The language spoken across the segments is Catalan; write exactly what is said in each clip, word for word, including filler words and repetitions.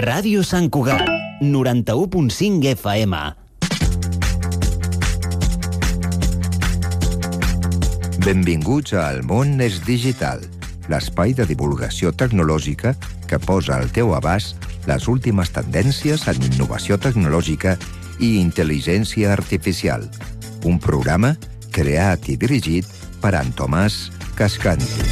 Ràdio Sant Cugat, noranta-u punt cinc F M. Benvinguts a El món és digital, l'espai de divulgació tecnològica que posa al teu abast les últimes tendències en innovació tecnològica i intel·ligència artificial. Un programa creat i dirigit per en Tomàs Cascanti.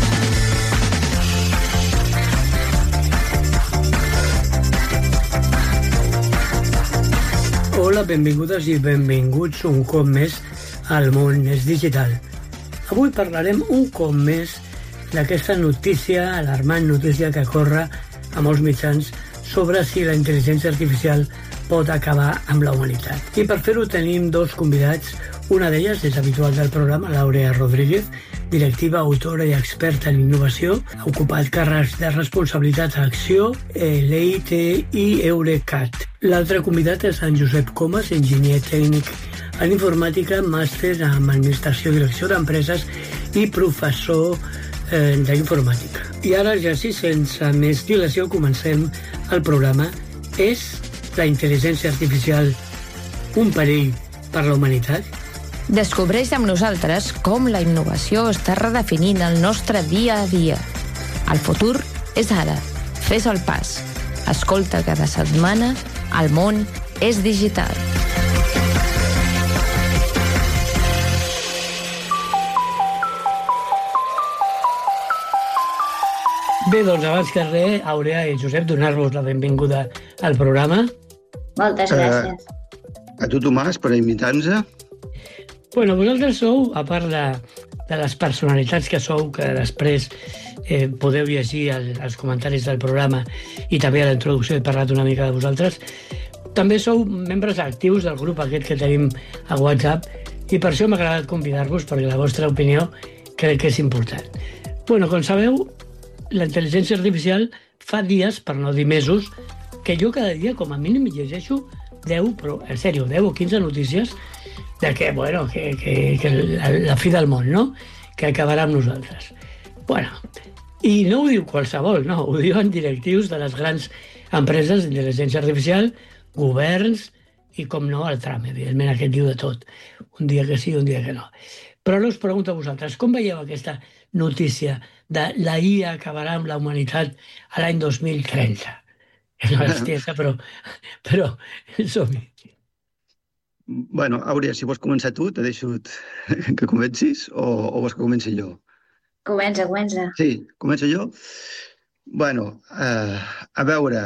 Hola, benvingudes i benvinguts un cop més al món és digital. Avui parlarem un cop més d'aquesta notícia, alarmant notícia que corre a molts mitjans sobre si la intel·ligència artificial pot acabar amb la humanitat. I per fer-ho tenim dos convidats. Una d'elles és habitual del programa, L'Àurea Rodríguez, directiva, autora i experta en innovació. Ha ocupat càrrecs de responsabilitat a Acció, l'E I T i Eurecat. L'altre convidat és en Josep Comas, enginyer tècnic en informàtica, màster en administració i direcció d'empreses i professor eh, d'informàtica. I ara, ja sí, sense més dilació, comencem el programa. És la intel·ligència artificial un perill per la humanitat? Descobreix amb nosaltres com la innovació està redefinint el nostre dia a dia. El futur és ara. Fes el pas. Escolta cada setmana El món és digital. Bé, doncs abans que res, Àurea i Josep, donar-vos la benvinguda al programa. Moltes gràcies. Uh, a tu, Tomàs, per invitar-nos. Bueno, vosaltres sou, a part de, de les personalitats que sou, que després eh, podeu llegir el, els comentaris del programa i també a la introducció he parlat una mica de vosaltres, també sou membres actius del grup aquest que tenim a WhatsApp i per això m'ha agradat convidar-vos perquè la vostra opinió crec que és important. Bueno, com sabeu, la intel·ligència artificial fa dies, per no dir mesos, que jo cada dia com a mínim llegeixo deu, però en sèrio, deu o quinze notícies de que, bueno, que, que, que la, la fi del món, no? Que acabarà amb nosaltres. Bueno, i no ho diu qualsevol, no, ho diuen directius de les grans empreses d'intel·ligència artificial, governs i, com no, el Trump, evidentment, aquest diu de tot. Un dia que sí, un dia que no. Però ara us pregunto a vosaltres, com veieu aquesta notícia de la I A acabarà amb la humanitat a l'any dos mil trenta? És una bestiesa, però, però som-hi. Bueno, Àurea, si vols començar tu, t'he deixat que comencis, o, o vols que comenci jo? Comença, comença. Sí, començo jo? Bueno, eh, a veure,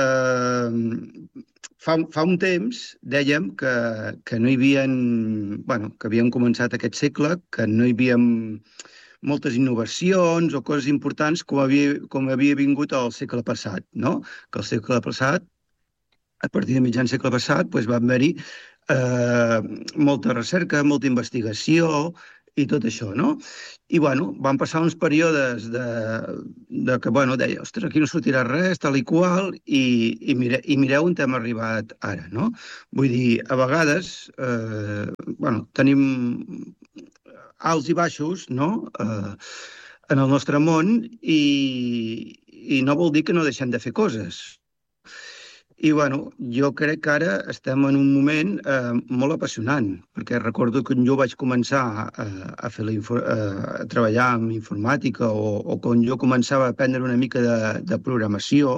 eh, fa, fa un temps dèiem que, que no hi havia, bueno, que havíem començat aquest segle, que no hi havia moltes innovacions o coses importants com havia, com havia vingut al segle passat, no? Que el segle passat, a partir de mitjan segle passat, doncs va haver-hi eh, molta recerca, molta investigació i tot això, no? I, bueno, van passar uns períodes de, de que, bueno, deia, ostres, aquí no sortirà res, tal i qual, i, i, mire, i mireu on hem arribat ara, no? Vull dir, a vegades, eh, bueno, tenim alts i baixos, no?, eh, en el nostre món, i, i no vol dir que no deixem de fer coses. I, bueno, jo crec que ara estem en un moment eh, molt apassionant, perquè recordo que jo vaig començar a, a, fer la info, a treballar en informàtica o, o quan jo començava a aprendre una mica de, de programació,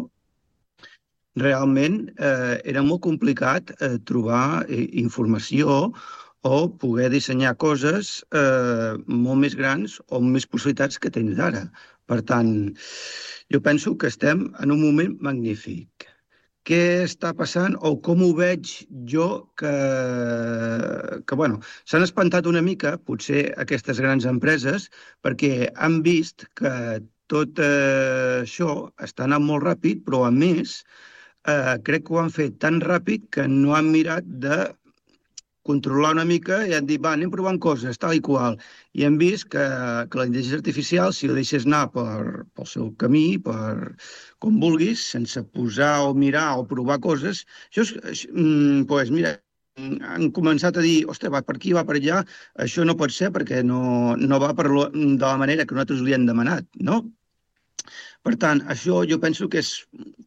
realment eh, era molt complicat eh, trobar eh, informació o poder dissenyar coses eh, molt més grans o amb més possibilitats que tens ara. Per tant, jo penso que estem en un moment magnífic. Què està passant o com ho veig jo que, que bueno, s'han espantat una mica, potser aquestes grans empreses, perquè han vist que tot eh, això està anant molt ràpid, però a més eh, crec que ho han fet tan ràpid que no han mirat de controlar una mica i han dit, va, anem provant coses, tal i qual. I hem vist que, que la intel·ligència artificial, si la deixes anar per, pel seu camí, per com vulguis, sense posar o mirar o provar coses, això és, doncs, mira, han començat a dir, ostres, va per aquí, va per allà, això no pot ser perquè no, no va per lo, de la manera que nosaltres li hem demanat, no? Per tant, això jo penso que és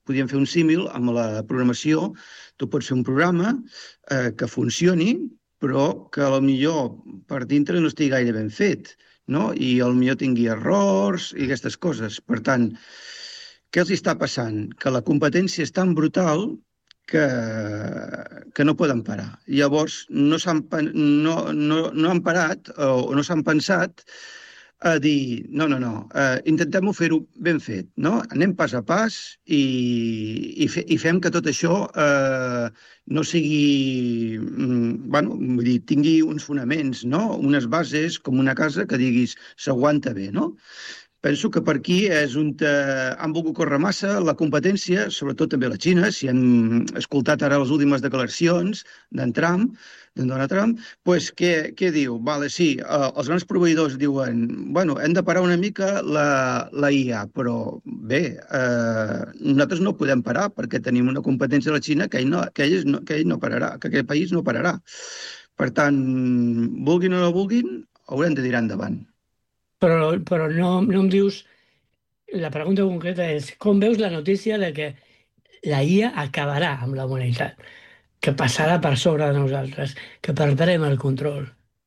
podíem fer un símil amb la programació. Tu pots fer un programa eh, que funcioni, però que potser per dintre no estigui gaire ben fet, no? I potser tingui errors i aquestes coses. Per tant, què els està passant? Que la competència és tan brutal que, que no poden parar. Llavors, no, s'han, no, no, no han parat o no s'han pensat a dir, no, no, no, eh, intentem-ho fer-ho ben fet, no? Anem pas a pas i, i, fe, i fem que tot això eh, no sigui, mm, bueno, vull dir, tingui uns fonaments, no? Unes bases com una casa que diguis s'aguanta bé, no? Penso que per aquí és on han volgut córrer massa la competència, sobretot també la Xina, si hem escoltat ara les últimes declaracions d'en Trump, d'en Donald Trump, doncs què, què diu? Vale, sí, eh, els grans proveïdors diuen, bueno, hem de parar una mica la, la I A, però bé, eh, nosaltres no podem parar perquè tenim una competència de la Xina que ell no, que ell no, que ell no pararà, que aquest país no pararà. Per tant, vulguin o no vulguin, haurem de tirar endavant. Però, però no, no em dius... La pregunta concreta és com veus la notícia de que la I A acabarà amb la humanitat, que passarà per sobre de nosaltres, que perdrem el control?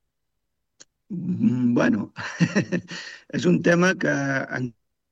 Bueno, és un tema que en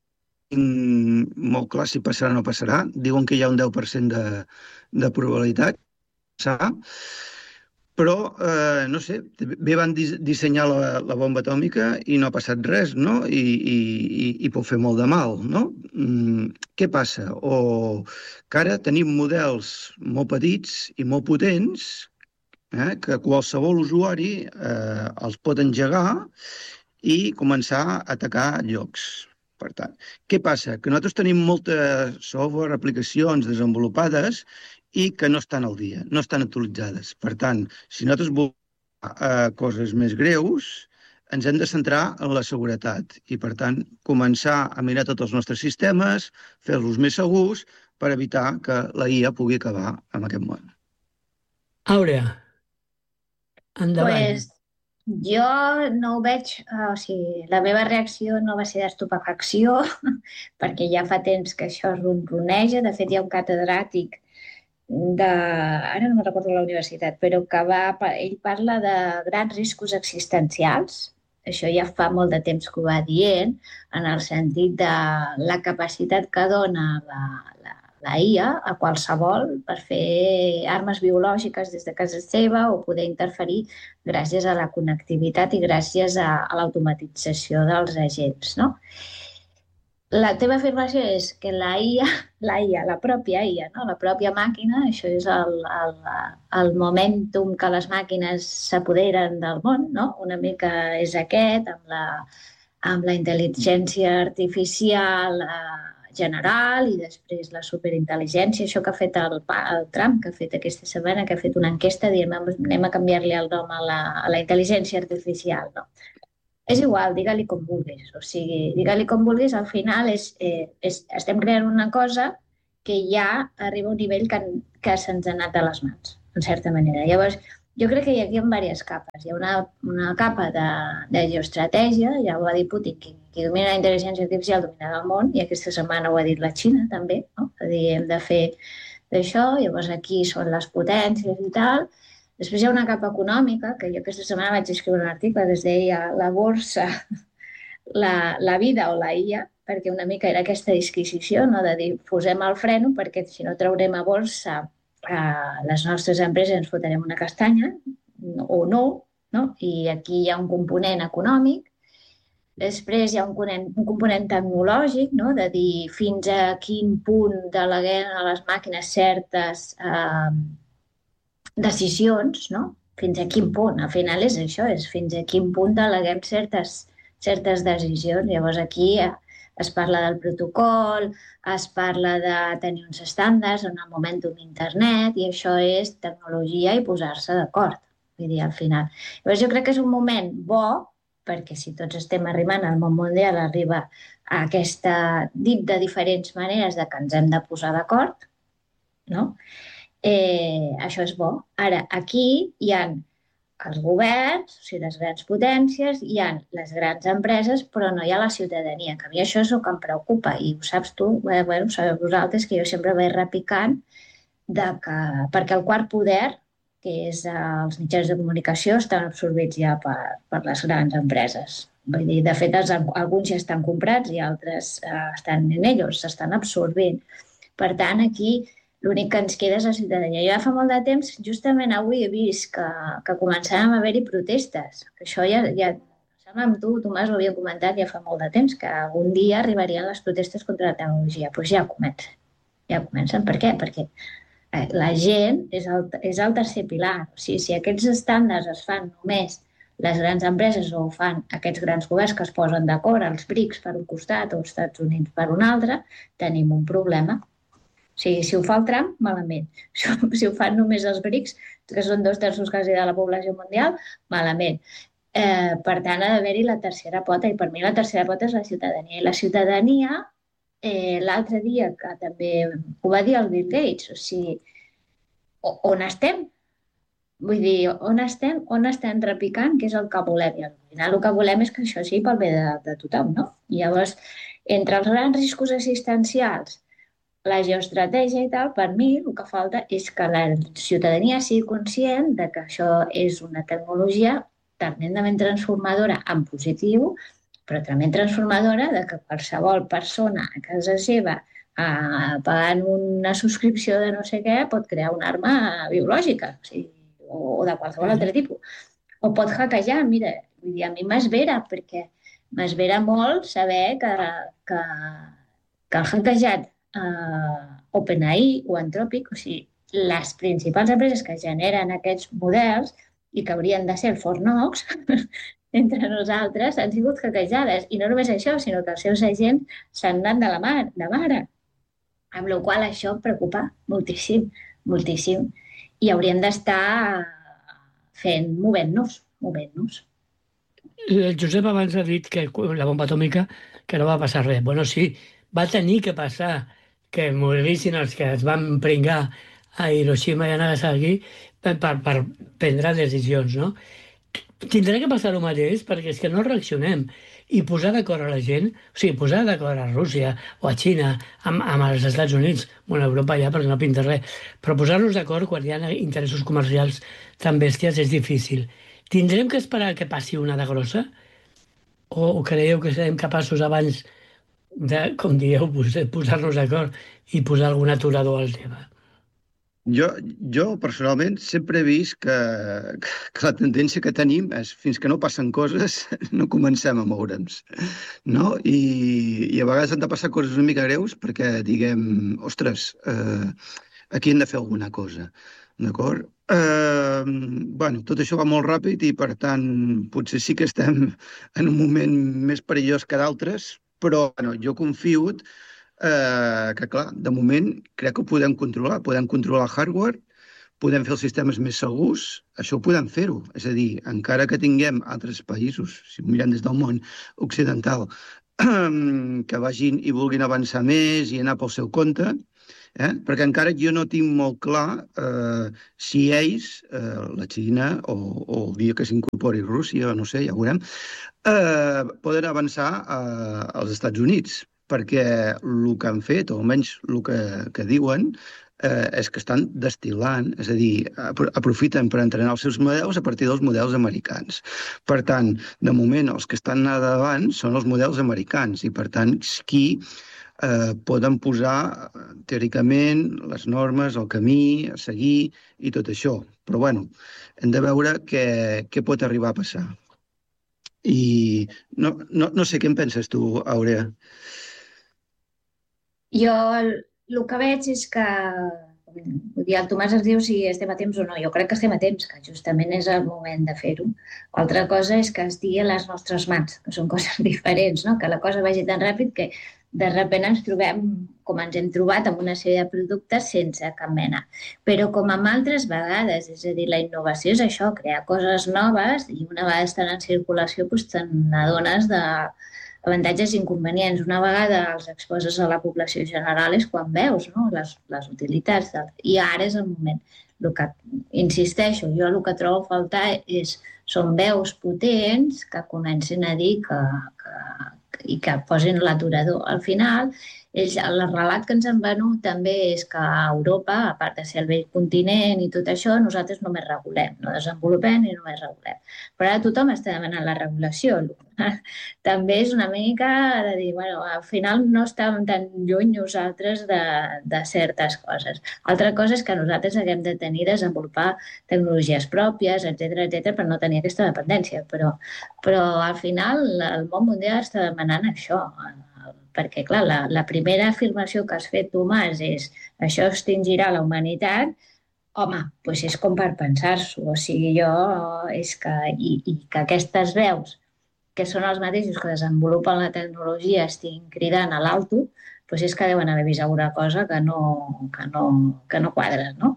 tinc molt clar si passarà o no passarà. Diuen que hi ha un deu per cent de, de probabilitat de passar. Però, eh, no sé, bé van dissenyar la, la bomba atòmica i no ha passat res, no? I, i, i pot fer molt de mal, no? Mm, què passa? O que ara tenim models molt petits i molt potents eh, que qualsevol usuari eh, els pot engegar i començar a atacar llocs. Per tant, què passa? Que nosaltres tenim molta software, aplicacions desenvolupades i que no estan al dia, no estan actualitzades. Per tant, si nosaltres volem eh, coses més greus, ens hem de centrar en la seguretat i, per tant, començar a mirar tots els nostres sistemes, fer-los més segurs per evitar que la I A pugui acabar amb aquest món. Àurea, endavant. Pues, jo no ho veig, o sigui, la meva reacció no va ser d'estupefacció, perquè ja fa temps que això es ronroneja. De fet, hi ha un catedràtic de... ara no me'n recordo la universitat, però que va, ell parla de grans riscos existencials. Això ja fa molt de temps que ho va dient, en el sentit de la capacitat que dona la, la, la I A a qualsevol per fer armes biològiques des de casa seva o poder interferir gràcies a la connectivitat i gràcies a, a l'automatització dels agents, no? La teva afirmació és que la I A, la I A, la pròpia I A, no? La pròpia màquina, això és el, el, el momentum que les màquines s'apoderen del món, no? Una mica és aquest, amb la, amb la intel·ligència artificial eh, general i després la superintel·ligència, això que ha fet el, el Trump, que ha fet aquesta setmana, que ha fet una enquesta dient anem a canviar-li el nom a la, a la intel·ligència artificial, no? És igual, digue-li com vulguis, o sigui, digue-li com vulguis, al final és, eh, és, estem creant una cosa que ja arriba a un nivell que, que se'ns ha anat a les mans, en certa manera. Llavors, jo crec que hi ha aquí diverses capes. Hi ha una, una capa de, de geoestratègia, ja ho va dir Putin, qui, qui domina la intel·ligència artificial dominarà el món, i aquesta setmana ho ha dit la Xina també, no? És a dir, hem de fer d'això, llavors aquí són les potències i tal. Després hi ha una capa econòmica, que jo aquesta setmana vaig escriure un article que es deia la borsa, la, la vida o la I A, perquè una mica era aquesta disquisició, no? De dir, posem el freno perquè si no traurem a borsa eh, les nostres empreses ens fotrem una castanya, o no, no? I aquí hi ha un component econòmic. Després hi ha un component, un component tecnològic, no? De dir fins a quin punt deleguen a les màquines certes eh, decisions, no? Fins a quin punt? Al final és això, és fins a quin punt deleguem certes, certes decisions. Llavors aquí es parla del protocol, es parla de tenir uns estàndards, en el moment d'un internet, i això és tecnologia i posar-se d'acord. Vull dir, al final. Llavors jo crec que és un moment bo, perquè si tots estem arribant al món mundial, arriba a aquesta dit de diferents maneres de que ens hem de posar d'acord, no? Eh, això és bo. Ara, aquí hi ha els governs, o sigui, les grans potències, hi ha les grans empreses, però no hi ha la ciutadania, que a mi això és el que em preocupa, i ho saps tu, bé, bueno, ho sabeu vosaltres, que jo sempre vaig repicant, de que, perquè el quart poder, que és eh, els mitjans de comunicació, estan absorbits ja per, per les grans empreses. Vull dir, de fet, els, alguns ja estan comprats i altres eh, estan en ells, s'estan absorbint. Per tant, aquí l'únic que ens queda és la ciutadania. Jo ja fa molt de temps, justament avui he vist que, que començaven a haver-hi protestes, que això ja, ja sembla amb tu, Tomàs, ho havia comentat ja fa molt de temps, que algun dia arribarien les protestes contra la tecnologia. Doncs pues ja comencen. Ja comencen. Per què? Perquè eh, la gent és el, és el tercer pilar. O sigui, si aquests estàndards es fan només les grans empreses o ho fan aquests grans governs que es posen d'acord, els BRICS per un costat o els Estats Units per un altre, tenim un problema. O sigui, si ho fa el Trump, malament. Si ho fan només els BRICS, que són dos terços quasi de la població mundial, malament. Eh, per tant, ha d'haver-hi la tercera pota, i per mi la tercera pota és la ciutadania. I la ciutadania, eh, l'altre dia, que també ho va dir el Bill Gates, o sigui, on estem? Vull dir, on estem, on estem repicant, què és el que volem? I al final el que volem és que això sigui pel bé de, de tothom, no? I llavors, entre els grans riscos assistencials, la geoestratègia i tal, per mi el que falta és que la ciutadania sigui conscient de que això és una tecnologia tremendament transformadora en positiu, però també transformadora de que qualsevol persona a casa seva eh, pagant una subscripció de no sé què pot crear una arma biològica, o, sigui, o, o de qualsevol altre tipus. O pot hackejar, mira, vull dir, a mi m'esvera, perquè m'esvera molt saber que, que, que el hackejat Uh, OpenAI o Anthropic, o sigui, les principals empreses que generen aquests models i que haurien de ser el Fort Knox entre nosaltres han sigut hackejades. I no només això, sinó que els seus agents s'han anat de la mar, de mare. Amb la qual cosa això preocupa moltíssim, moltíssim. I hauríem d'estar fent, movent-nos, movent-nos. El Josep abans ha dit que la bomba atòmica que no va passar res. Bueno, sí, va tenir que passar que morissin els que es van pringar a Hiroshima i a Nagasaki per, per, per prendre decisions, no? Tindrà que passar el mateix perquè és que no reaccionem i posar d'acord a la gent, o sigui, posar d'acord a Rússia o a Xina, amb, amb els Estats Units, bueno, a Europa ja perquè no pinta res, però posar-nos d'acord quan hi ha interessos comercials tan bèsties és difícil. Tindrem que esperar que passi una de grossa? O, o creieu que serem capaços abans de, com dieu, posar-nos d'acord i posar algun aturador al tema? Jo, jo personalment sempre he vist que, que la tendència que tenim és fins que no passen coses no comencem a moure'ns, no? I, i a vegades han de passar coses una mica greus perquè diguem, ostres, eh, aquí hem de fer alguna cosa, d'acord? Eh, bueno, tot això va molt ràpid i per tant potser sí que estem en un moment més perillós que d'altres, però bueno, jo confio eh, que, clar, de moment crec que ho podem controlar. Podem controlar el hardware, podem fer els sistemes més segurs, això ho podem fer-ho. És a dir, encara que tinguem altres països, si ho mirem des del món occidental, que vagin i vulguin avançar més i anar pel seu compte, eh? Perquè encara jo no tinc molt clar eh, si ells, eh, la Xina o, o el dia que s'incorpori Rússia, no sé, ja ho veurem, eh, poden avançar eh, als Estats Units, perquè el que han fet, o almenys el que, que diuen, eh, és que estan destil·lant, és a dir, aprofiten per entrenar els seus models a partir dels models americans. Per tant, de moment, els que estan a davant són els models americans i, per tant, qui eh, poden posar, teòricament, les normes, el camí a seguir i tot això. Però, bueno, hem de veure què, què pot arribar a passar. I no, no, no sé què en penses tu, Àurea. Jo el, el que veig és que, vull dir, el Tomàs ens diu si estem a temps o no. Jo crec que estem a temps, que justament és el moment de fer-ho. Altra cosa és que estigui a les nostres mans, que són coses diferents, no? Que la cosa vagi tan ràpid que de sobte ens trobem, com ens hem trobat, amb una sèrie de productes sense cap mena. Però com amb altres vegades, és a dir, la innovació és això, crear coses noves, i una vegada estan en circulació doncs te n'adones de, avantatges i inconvenients. Una vegada els exposes a la població general és quan veus, no?, les, les utilitats. De... I ara és el moment. El que, insisteixo, jo el que trobo a faltar és, són veus potents que comencin a dir que, que, i que posin l'aturador. Al final, ells, el relat que ens han venut també és que a Europa, a part de ser el vell continent i tot això, nosaltres només regulem, no desenvolupem i només regulem. Però ara tothom està demanant la regulació. També és una mica de dir, bueno, al final no estàvem tan lluny nosaltres de, de certes coses. Altra cosa és que nosaltres haguem de tenir, desenvolupar tecnologies pròpies, etcètera, etcètera, per no tenir aquesta dependència. Però, però al final el món mundial està demanant això, perquè, clar, la, la primera afirmació que has fet, Tomàs, és això extingirà la humanitat. Home, doncs és com per pensar-s'ho. O sigui, jo, és que, i, i que aquestes veus, que són els mateixos que desenvolupen la tecnologia, estiguin cridant a l'alto, doncs és que deuen haver vist alguna cosa que no, que no, que no quadra, no?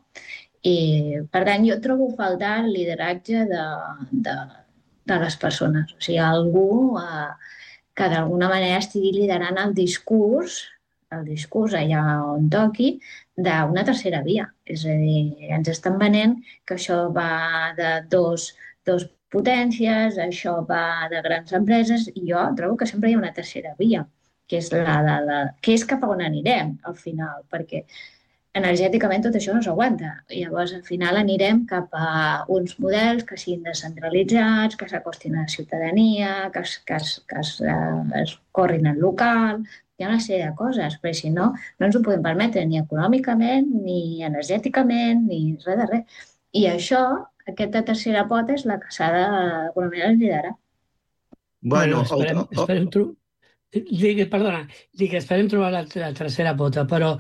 I, per tant, jo trobo a faltar el lideratge de, de, de les persones. O sigui, algú... Eh, que d'alguna manera estigui liderant el discurs, el discurs allà on toqui, d'una tercera via. És a dir, ens estan venent que això va de dos, dos potències, això va de grans empreses, i jo trobo que sempre hi ha una tercera via, que és, la, la, la, que és cap a on anirem al final, perquè energèticament tot això no s'aguanta. Llavors, al final anirem cap a uns models que siguin descentralitzats, que s'acostin a la ciutadania, que, es, que, es, que es, eh, es corrin en local. Hi ha una sèrie de coses, però si no, no ens ho podem permetre ni econòmicament, ni energèticament, ni res de res. I això, aquesta tercera pota, és la que s'ha de, d'alguna manera, liderar. Bueno, esperem, esperem tro... dic, perdona, dic, esperem trobar la, la tercera pota, però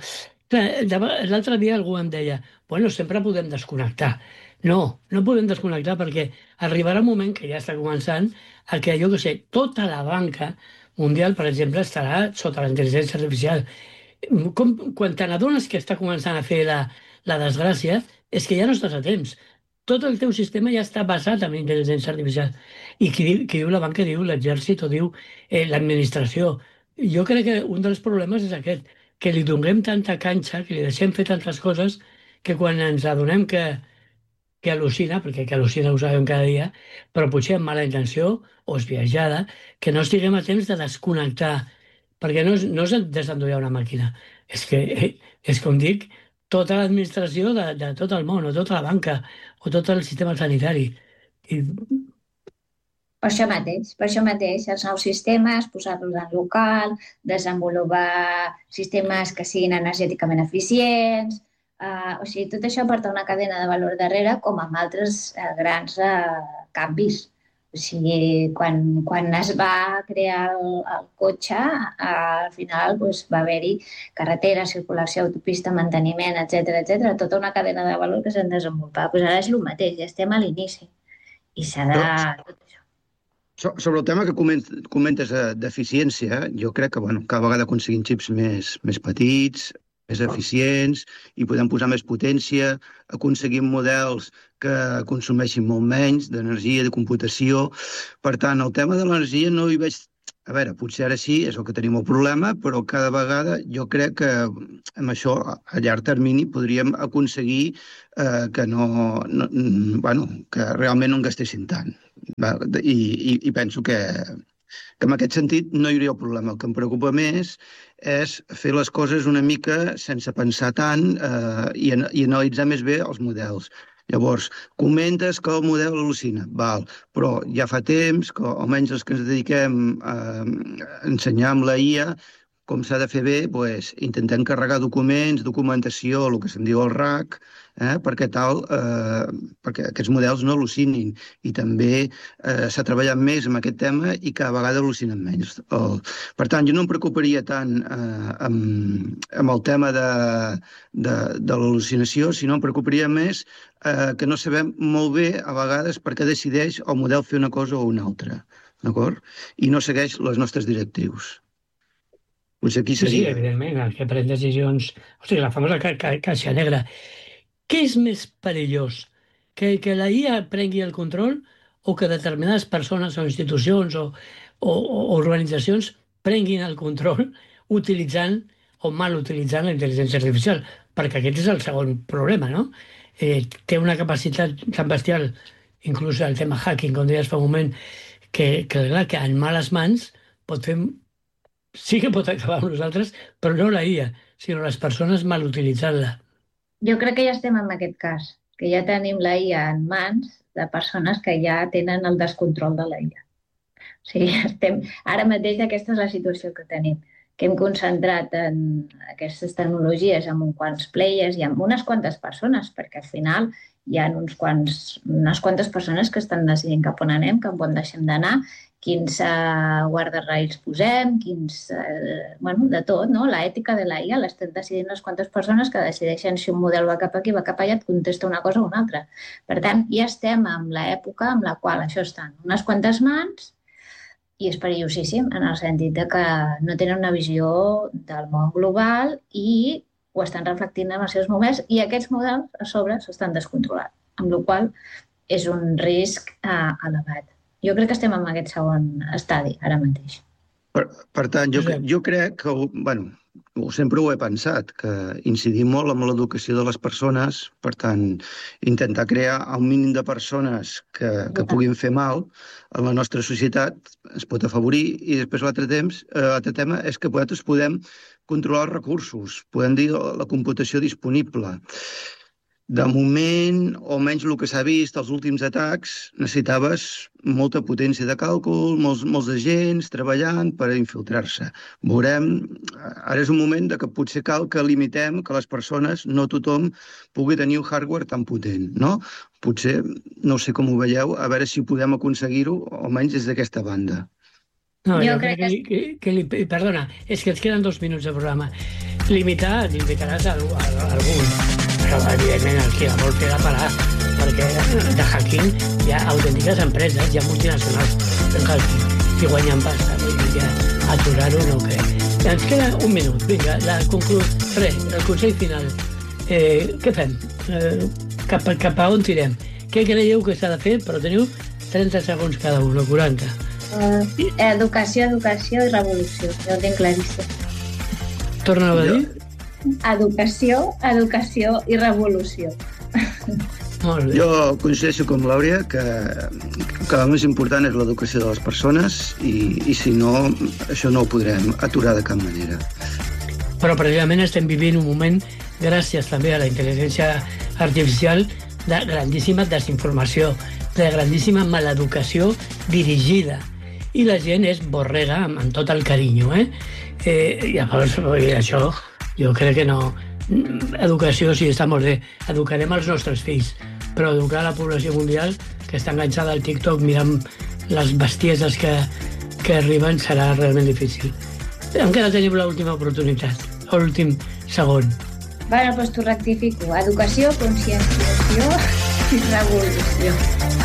l'altre dia algú em deia, bueno, sempre podem desconnectar. No, no podem desconnectar perquè arribarà un moment que ja està començant a que, jo què sé, tota la banca mundial, per exemple, estarà sota la intel·ligència artificial. Com, quan te n'adones que està començant a fer la, la desgràcia, és que ja no estàs a temps. Tot el teu sistema ja està basat en intel·ligència artificial. I qui diu, qui diu la banca diu l'exèrcit o diu eh, l'administració. Jo crec que un dels problemes és aquest, que li donem tanta canxa, que li deixem fer tantes coses, que quan ens adonem que, que al·lucina, perquè que al·lucina ho sabem cada dia, però potser amb mala intenció o esbiaixada, que no estiguem a temps de desconnectar, perquè no és, no és desendollar una màquina, és que, és com dic, tota l'administració de, de tot el món, o tota la banca, o tot el sistema sanitari. I... Per això mateix, per això mateix, els nous sistemes, posar-los en local, desenvolupar sistemes que siguin energèticament eficients, uh, o sigui, tot això porta una cadena de valor darrere, com amb altres uh, grans uh, canvis. O sigui, quan, quan es va crear el, el cotxe, uh, al final pues, va haver-hi carretera, circulació, autopista, manteniment, etcètera, etcètera, tota una cadena de valor que s'han desenvolupat. Pues ara és el mateix, ja estem a l'inici. I s'ha de... Tot això. Sobre el tema que comentes d'eficiència, jo crec que bueno, cada vegada aconseguim xips més, més petits, més eficients, i podem posar més potència, aconseguim models que consumeixin molt menys d'energia, de computació. Per tant, el tema de l'energia no hi veig... A veure, potser ara sí, és el que tenim el problema, però cada vegada jo crec que amb això, a llarg termini, podríem aconseguir eh, que no, no... Bueno, que realment no en gastessin tant. I, i, i penso que, que en aquest sentit no hi hauria el problema. El que em preocupa més és fer les coses una mica sense pensar tant eh, i, i analitzar més bé els models. Llavors, comentes que el model al·lucina, val, però ja fa temps que almenys els que ens dediquem a ensenyar amb la I A com s'ha de fer bé, doncs, intentem carregar documents, documentació, el que se'n diu el R A C, eh, perquè, tal, eh, perquè aquests models no al·lucinin. I també eh, s'ha treballat més amb aquest tema i cada vegada al·lucinen menys. El, per tant, jo no em preocuparia tant eh, amb, amb el tema de, de, de l'al·lucinació, sinó em preocuparia més eh, que no sabem molt bé, a vegades, per què decideix el model fer una cosa o una altra, d'acord? I no segueix les nostres directrius. Pues aquí seria... Sí, evidentment, el que pren decisions... O sigui, la famosa ca ca caixa negra. Què és més perillós? Que, que la I A prengui el control o que determinades persones o institucions o, o, o organitzacions prenguin el control utilitzant o mal utilitzant la intel·ligència artificial, perquè aquest és el segon problema, no? Eh, té una capacitat tan bestial, inclús el tema hacking, com deies fa un moment, que, que, clar, que en males mans pot fer... Sí que pot acabar amb nosaltres, però no la I A, sinó les persones mal utilitzant-la. Jo crec que ja estem en aquest cas, que ja tenim la I A en mans de persones que ja tenen el descontrol de la I A. O sigui, estem... ara mateix aquesta és la situació que tenim, que hem concentrat en aquestes tecnologies amb uns quants players i amb unes quantes persones, perquè al final hi ha uns quants, unes quantes persones que estan decidint cap on anem, cap on deixem d'anar, quins uh, guardarrails posem, quins... Uh, bueno, de tot, no? L'ètica de la I A l'estan decidint unes quantes persones que decideixen si un model va cap aquí, va cap allà, et contesta una cosa o una altra. Per tant, ja estem en l'època en la qual això està en unes quantes mans i és perillosíssim en el sentit de que no tenen una visió del món global i ho estan reflectint en els seus models i aquests models a sobre s'estan descontrolant, amb la qual cosa és un risc uh, elevat. Jo crec que estem en aquest segon estadi, ara mateix. Per, per tant, jo, jo crec que, bueno, sempre ho he pensat, que incidir molt en l'educació de les persones, per tant, intentar crear un mínim de persones que, que puguin fer mal a la nostra societat es pot afavorir i després l'altre temps, l'altre tema és que nosaltres podem controlar els recursos, podem dir la computació disponible. De moment, o almenys el que s'ha vist, els últims atacs, necessitaves molta potència de càlcul, molts, molts agents treballant per infiltrar-se. Veurem, ara és un moment de que potser cal que limitem que les persones, no tothom, pugui tenir un hardware tan potent, no? Potser, no sé com ho veieu, a veure si podem aconseguir-ho, almenys des d'aquesta banda. No, jo, jo crec que, que, que li, perdona, és que ens queden dos minuts de programa. Limitar, limitaràs a, a, a algun, però evidentment el que la vol fer la parar, perquè de hacking hi ha autèntiques empreses, hi ha multinacionals en hacking i guanyen pasta, vull dir que aturar-ho no crec. Ens queda un minut, vinga, la conclu... Res, el consell final. Eh, què fem? Eh, cap, cap a on tirem? Què creieu que s'ha de fer? Però teniu trenta segons cada un, o quaranta. Uh, educació, educació i revolució. Jo ho tinc claríssim. Torna a dir? Educació, educació i revolució. Molt bé. Jo coincideixo com l'Àurea que, que el més important és l'educació de les persones i, i si no, això no ho podrem aturar de cap manera. Però precisament estem vivint un moment, gràcies també a la intel·ligència artificial, de grandíssima desinformació, de grandíssima maleducació dirigida. I la gent és borrega amb, amb tot el carinyo, eh? eh llavors, això, jo crec que no... Educació sí, està molt bé. Educarem els nostres fills, però educar la població mundial, que està enganxada al TikTok mirant les bestieses que, que arriben, serà realment difícil. Encara tenim l'última oportunitat, l'últim segon. Bueno, doncs t'ho rectifico. Educació, conscienciació i revolució.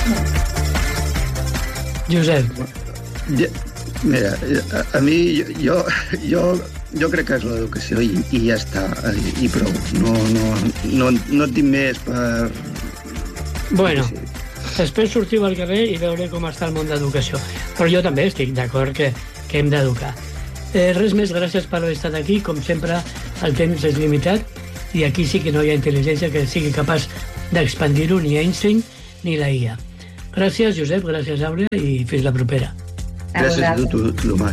Josep. Ja, mira, a, a mi, jo, jo, jo crec que és l'educació i, i ja està, i, i prou. No, no, no, no et dic més per... Bueno, després sortiu al carrer i veuré com està el món d'educació. Però jo també estic d'acord que, que hem d'educar. Eh, res més, gràcies per haver estat aquí. Com sempre, el temps és limitat i aquí sí que no hi ha intel·ligència que sigui capaç d'expandir-ho, ni Einstein ni la I A. Gràcies, Josep, gràcies, Àurea, i fins la propera. Gràcies a tu, Tomàs.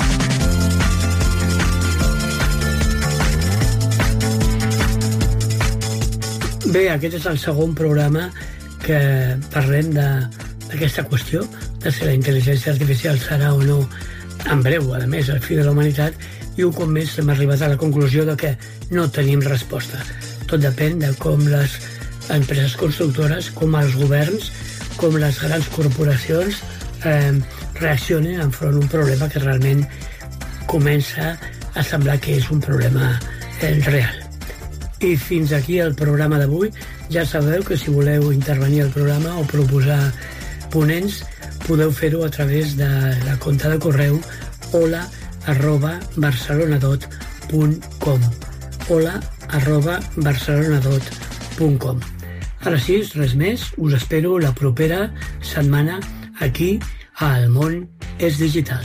Bé, aquest és el segon programa que parlem d'aquesta qüestió, de si la intel·ligència artificial serà o no en breu, a més, el fi de la humanitat, i un cop més hem arribat a la conclusió de que no tenim resposta. Tot depèn de com les empreses constructores, com els governs, com les grans corporacions eh, reaccionen enfront d'un problema que realment comença a semblar que és un problema eh, real. I fins aquí el programa d'avui. Ja sabeu que si voleu intervenir al programa o proposar ponents, podeu fer-ho a través de la compte de correu hola arroba barcelonadot punt com hola arroba barcelonadot punt com. Ara sí, res més, us espero la propera setmana aquí a El Món és digital.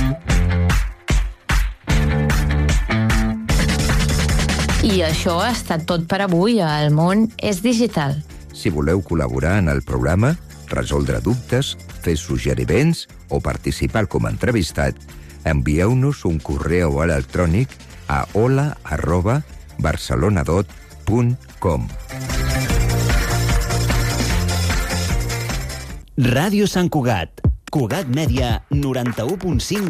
I això ha estat tot per avui a El món és digital. Si voleu col·laborar en el programa, resoldre dubtes, fer suggeriments o participar com a entrevistat, envieu-nos un correu electrònic a hola arroba barcelonadot punt com. Ràdio Sant Cugat. Cugat Mèdia, noranta-u punt cinc